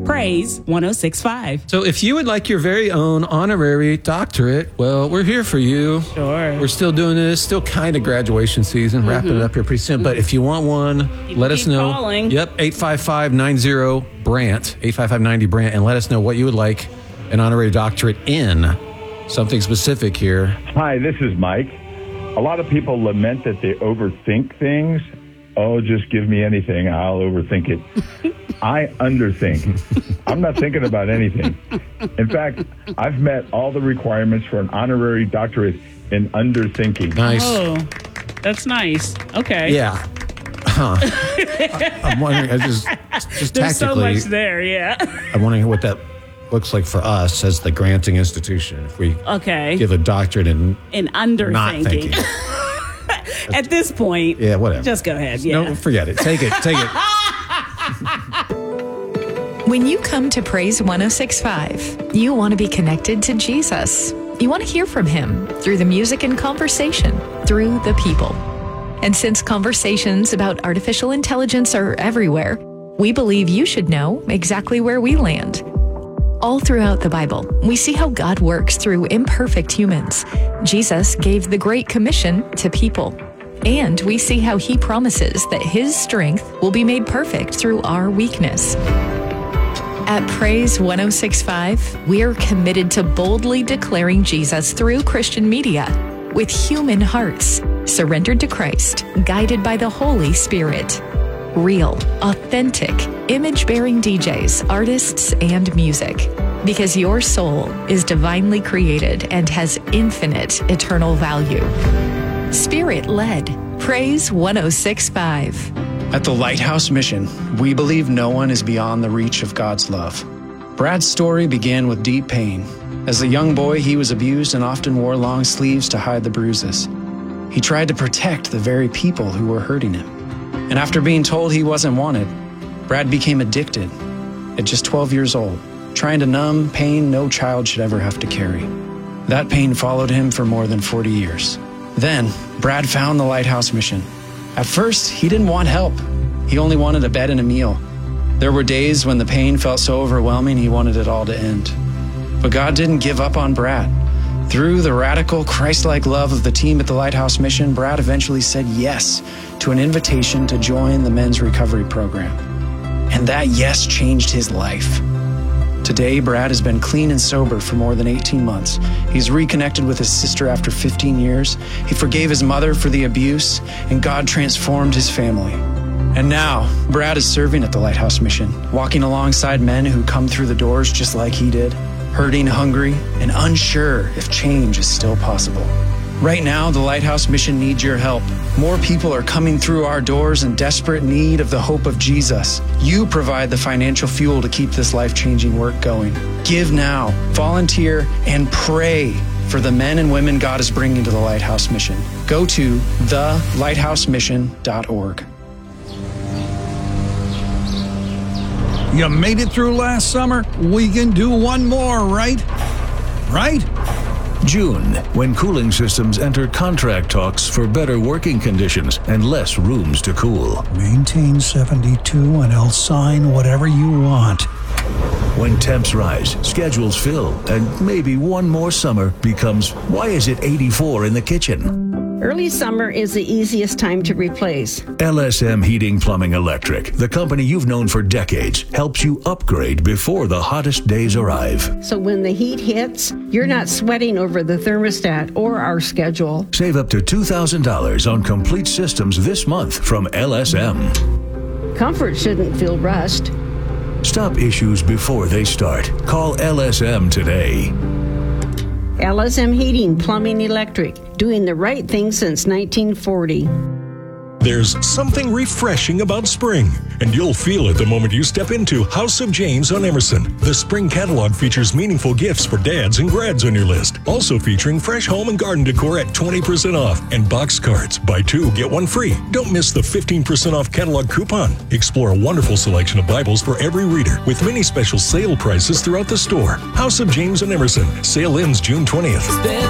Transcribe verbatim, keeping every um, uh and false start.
Praise ten sixty-five. So if you would like your very own honorary doctorate, well, we're here for you. Sure. We're still doing this, still kind of graduation season, mm-hmm. wrapping it up here pretty soon. But if you want one, Keep let us know. Calling. Yep, eight five five nine zero Brant, eight five five ninety Brant, and let us know what you would like an honorary doctorate in. Something specific here. Hi, this is Mike. A lot of people lament that they overthink things. Oh, just give me anything. I'll overthink it. I underthink. I'm not thinking about anything. In fact, I've met all the requirements for an honorary doctorate in underthinking. Nice. Oh, that's nice. Okay. Yeah. Huh. I'm wondering, I just, just There's so tactically, much there, yeah. I'm wondering what that looks like for us as the granting institution. If we Okay. give a doctorate in In not underthinking. thinking. At this point, Yeah, whatever. just go ahead. Yeah. No, forget it. Take it. Take it. When you come to Praise ten sixty-five, you want to be connected to Jesus. You want to hear from him through the music and conversation, through the people. And since conversations about artificial intelligence are everywhere, we believe you should know exactly where we land. All throughout the Bible, we see how God works through imperfect humans. Jesus gave the Great Commission to people. And we see how he promises that his strength will be made perfect through our weakness. At Praise ten sixty-five, we are committed to boldly declaring Jesus through Christian media with human hearts, surrendered to Christ, guided by the Holy Spirit. Real, authentic, image-bearing D Js, artists, and music. Because your soul is divinely created and has infinite eternal value. Spirit-led, Praise ten sixty-five. At the Lighthouse Mission, we believe no one is beyond the reach of God's love. Brad's story began with deep pain. As a young boy, he was abused and often wore long sleeves to hide the bruises. He tried to protect the very people who were hurting him. And after being told he wasn't wanted, Brad became addicted at just twelve years old, trying to numb pain no child should ever have to carry. That pain followed him for more than forty years. Then, Brad found the Lighthouse Mission. At first, he didn't want help. He only wanted a bed and a meal. There were days when the pain felt so overwhelming he wanted it all to end. But God didn't give up on Brad. Through the radical, Christ-like love of the team at the Lighthouse Mission, Brad eventually said yes to an invitation to join the men's recovery program. And that yes changed his life. Today, Brad has been clean and sober for more than eighteen months. He's reconnected with his sister after fifteen years. He forgave his mother for the abuse, and God transformed his family. And now, Brad is serving at the Lighthouse Mission, walking alongside men who come through the doors just like he did, hurting, hungry, and unsure if change is still possible. Right now, the Lighthouse Mission needs your help. More people are coming through our doors in desperate need of the hope of Jesus. You provide the financial fuel to keep this life-changing work going. Give now, volunteer, and pray for the men and women God is bringing to the Lighthouse Mission. Go to the lighthouse mission dot org. You made it through last summer. We can do one more, right? Right? June, when cooling systems enter contract talks for better working conditions and less rooms to cool. Maintain seventy-two and I'll sign whatever you want. When temps rise, schedules fill, and maybe one more summer becomes, why is it eighty-four in the kitchen? Early summer is the easiest time to replace. L S M Heating Plumbing Electric, the company you've known for decades, helps you upgrade before the hottest days arrive. So when the heat hits, you're not sweating over the thermostat or our schedule. Save up to two thousand dollars on complete systems this month from L S M. Comfort shouldn't feel rushed. Stop issues before they start. Call L S M today. L S M Heating, Plumbing, Electric, doing the right thing since nineteen forty. There's something refreshing about spring, and you'll feel it the moment you step into House of James on Emerson. The spring catalog features meaningful gifts for dads and grads on your list. Also featuring fresh home and garden decor at twenty percent off and box cards. Buy two, get one free. Don't miss the fifteen percent off catalog coupon. Explore a wonderful selection of Bibles for every reader with many special sale prices throughout the store. House of James on Emerson. Sale ends June twentieth.